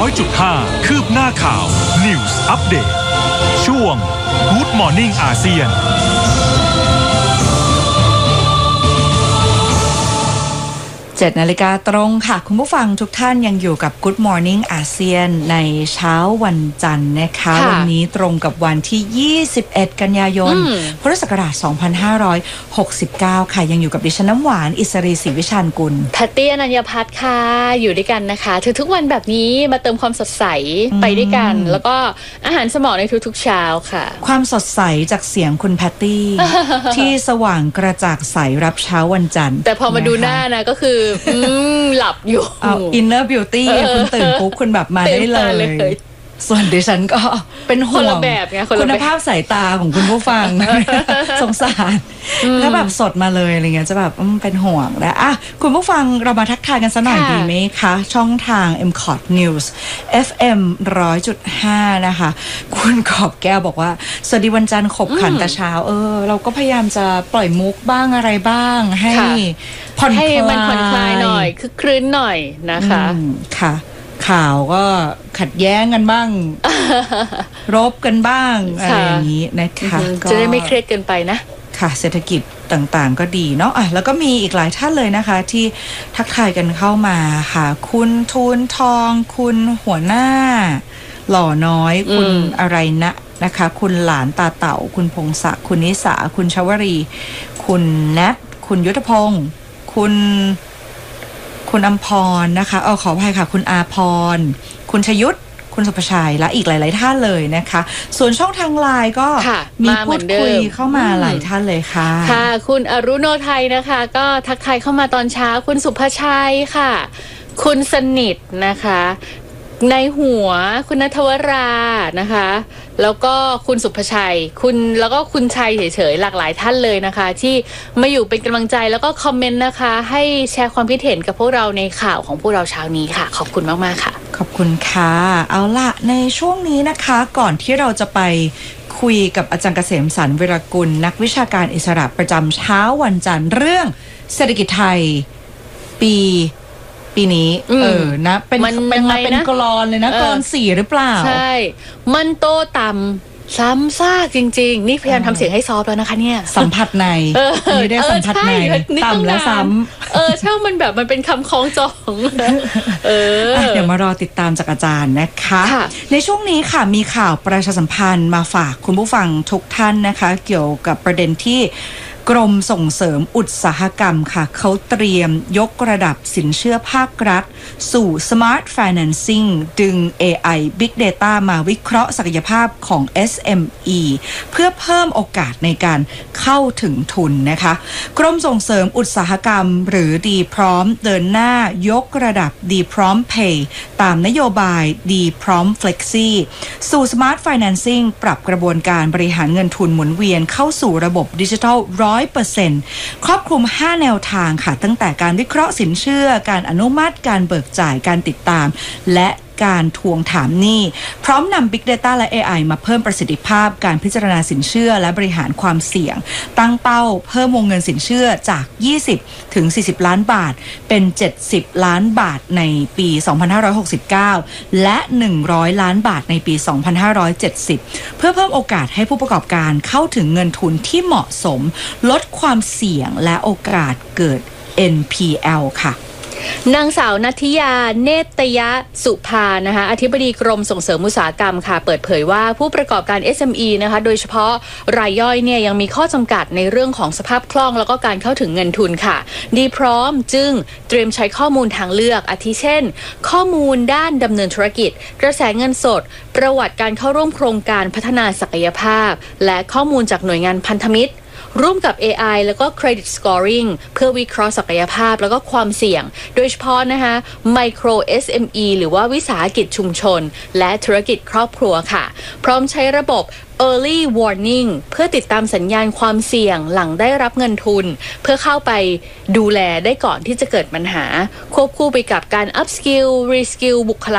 100.5 คืบหน้าข่าว News Update ช่วง Good Morning อาเซียน 7 นาฬิกาตรงค่ะคุณผู้ฟังทุกท่านยังอยู่กับ Good Morning อาเซียนในเช้าวันจันทร์นะคะวันนี้ตรงกับวันที่21กันยายนพุทธศักราช2569ค่ะยังอยู่กับดิฉันน้ำหวานอิสรีศรีวิชาญกุลแพตตี้อนัญญพัฒน์ค่ะอยู่ด้วยกันนะคะทุกวันแบบนี้มาเติมความสดใสไปด้วยกันแล้วก็อาหารสมองในทุกๆเช้าค่ะความสดใสจากเสียงคุณแพตตี้ ที่สว่างกระจ่างใสรับเช้าวันจันทร์แต่พอมาดูหน้านะก็คือหลับอยู่เอาอินเนอร์บิวตี้คุณตื่นปุ๊บคุณแบบมาได้เลยส่วนดิฉันก็เป็นห่วงคุณภาพสายตาของคุณผู้ฟัง สงสารถ้าแบบสดมาเลยอะไรเงี้ยจะแบบเป็นห่วงนะอ่ะคุณผู้ฟังเรามาทักทายกันสักหน่อยดีไหมคะช่องทาง MCOT News FM 100.5 นะคะคุณขอบแก้วบอกว่าสวัสดีวันจันทร์ขบขันแต่เช้าเราก็พยายามจะปล่อยมุกบ้างอะไรบ้างให้ผ่อนคลายให้มันผ่อนคลายหน่อยคือคลื่นหน่อยนะคะค่ะข่าวก็ขัดแย้งกันบ้าง รบกันบ้างอะไรอย่างนี้นะคะจะได้ไม่เครียดเกินไปนะค่ะเศรษฐกิจต่างๆก็ดีเนาะแล้วก็มีอีกหลายท่านเลยนะคะที่ทักทายกันเข้ามาค่ะคุณทูลทองคุณหัวหน้าหล่อน้อยคุณอะไรนะคะคุณหลานตาเต่าคุณพงศักดิ์คุณนิสาคุณชวรีคุณแนทคุณยุทธพงศ์คุณอัมพรนะคะขออภัยค่ะคุณอาพรคุณชยุทธคุณสุภชัยและอีกหลายๆท่านเลยนะคะส่วนช่องทางไลน์ก็มีพูดคุยเข้ามาหลายท่านเลยค่ะค่ะคุณอรุโนไทยนะคะก็ทักทายเข้ามาตอนเช้าคุณสุภชัยค่ะคุณสนิทนะคะในหัวคุณณัฐวรานะคะแล้วก็คุณสุภชัยแล้วก็คุณชัยเฉยๆหลากหลายท่านเลยนะคะที่มาอยู่เป็นกำลังใจแล้วก็คอมเมนต์นะคะให้แชร์ความคิดเห็นกับพวกเราในข่าวของพวกเราเช้านี้ค่ะขอบคุณมากๆค่ะขอบคุณค่ะเอาล่ะในช่วงนี้นะคะก่อนที่เราจะไปคุยกับอาจารย์เกษมสรร วิรกุลนักวิชาการอิสระประจำเช้าวันจันทร์เรื่องเศรษฐกิจไทยปีนี้นะเป็นกลอนเลยนะกลอน4หรือเปล่าใช่มันโตต่ำซ้ำซากจริงๆนี่พยายามทำเสียงให้ซอฟแล้วนะคะเนี่ยสัมผัสในนี่ได้สัมผัสในต่ำและซ้ำช่างมันแบบมันเป็นคำคล้องจองเดี๋ยวมารอติดตามจากอาจารย์นะคะในช่วงนี้ค่ะมีข่าวประชาสัมพันธ์มาฝากคุณผู้ฟังทุกท่านนะคะเกี่ยวกับประเด็นที่กรมส่งเสริมอุตสาหกรรมค่ะเขาเตรียมยกระดับสินเชื่อภาครัฐสู่ Smart Financing ดึง AI Big Data มาวิเคราะห์ศักยภาพของ SME เพื่อเพิ่มโอกาสในการเข้าถึงทุนนะคะกรมส่งเสริมอุตสาหกรรมหรือดีพร้อมเดินหน้ายกระดับดีพร้อม Pay ตามนโยบายดีพร้อม Flexi สู่ Smart Financing ปรับกระบวนการบริหารเงินทุนหมุนเวียนเข้าสู่ระบบดิจิทัล100% ครอบคลุม5แนวทางค่ะตั้งแต่การวิเคราะห์สินเชื่อการอนุมัติการเบิกจ่ายการติดตามและการทวงถามหนี้พร้อมนำ Big Data และ AI มาเพิ่มประสิทธิภาพการพิจารณาสินเชื่อและบริหารความเสี่ยงตั้งเป้าเพิ่มวงเงินสินเชื่อจาก20ถึง40ล้านบาทเป็น70ล้านบาทในปี2569และ100ล้านบาทในปี2570เพื่อเพิ่มโอกาสให้ผู้ประกอบการเข้าถึงเงินทุนที่เหมาะสมลดความเสี่ยงและโอกาสเกิด NPL ค่ะนางสาวนัทธิยาเนตยสุภานะคะอธิบดีกรมส่งเสริมอุตสาหกรรมค่ะเปิดเผยว่าผู้ประกอบการ SME นะคะโดยเฉพาะรายย่อยเนี่ยยังมีข้อจำกัดในเรื่องของสภาพคล่องแล้วก็การเข้าถึงเงินทุนค่ะดีพร้อมจึงเตรียมใช้ข้อมูลทางเลือกอาทิเช่นข้อมูลด้านดำเนินธุรกิจกระแสเงินสดประวัติการเข้าร่วมโครงการพัฒนาศักยภาพและข้อมูลจากหน่วยงานพันธมิตรร่วมกับ AI แล้วก็ Credit Scoring เพื่อวิเคราะห์ศักยภาพแล้วก็ความเสี่ยงโดยเฉพาะนะคะ Micro SME หรือว่าวิสาหกิจชุมชนและธุรกิจครอบครัวค่ะพร้อมใช้ระบบ Early Warning เพื่อติดตามสัญญาณความเสี่ยงหลังได้รับเงินทุนเพื่อเข้าไปดูแลได้ก่อนที่จะเกิดปัญหาควบคู่ไปกับการ Upskill Reskill บุคลากร